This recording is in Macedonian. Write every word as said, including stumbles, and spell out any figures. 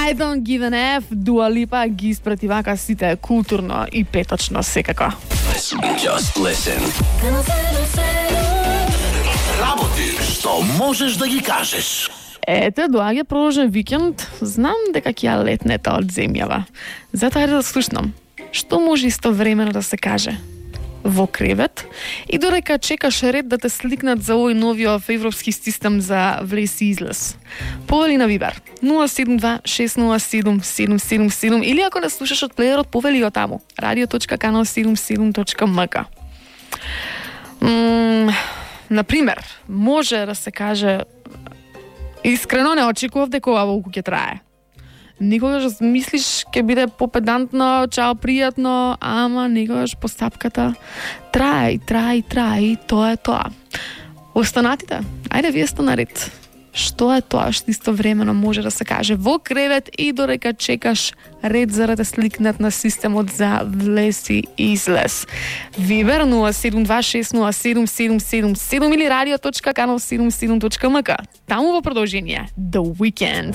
I don't give an F, Dua Lipa ги испративака сите културно и петочно секако. Just listen. Работи што можеш да ги кажеш. Ете, доаѓа продолжен викенд, знам дека ќе ја летнете од земјава. Затоа е да слушнам. Што може истовремено да се каже? Во кревет и додека чекаш ред да те сликнат за овој новиот европски систем за влез и излез. Повели на Вибер нула седум два шест нула седум седум седум седум или ако не слушаш од плеерот, повели го таму радио точка канал седумдесет и седум точка ем ка. М, например, може да се каже искрено не очекував дека ова волку ќе трае. Никогаш мислиш ќе биде попедантно, чао, пријатно, ама никогаш постапката трае и трае и трае и тоа е тоа. Останатите, ајде вие сте наред. Што е тоа што истовремено може да се каже во кревет и додека чекаш ред за да те сликнат на системот за влез и излез? Вибер нула седум два шест нула седум седум седум седум или радио точка канал седумдесет и седум точка ем ка. Таму во продолжение The Weeknd.